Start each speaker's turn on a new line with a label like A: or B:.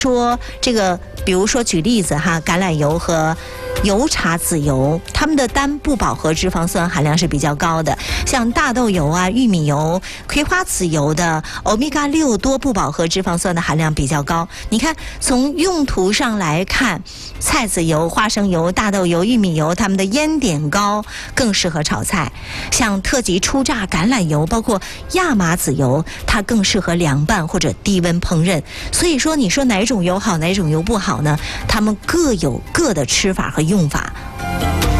A: 说这个，比如说举例子哈，橄榄油和油茶籽油，它们的单不饱和脂肪酸含量是比较高的。像大豆油啊、玉米油、葵花籽油的欧米伽6多不饱和脂肪酸的含量比较高。你看，从用途上来看，菜籽油、花生油、大豆油、玉米油，它们的烟点高，更适合炒菜。像特级初榨橄榄油，包括亚麻籽油，它更适合凉拌或者低温烹饪。所以说，你说哪种油好，哪种油不好呢？它们各有各的吃法和用法。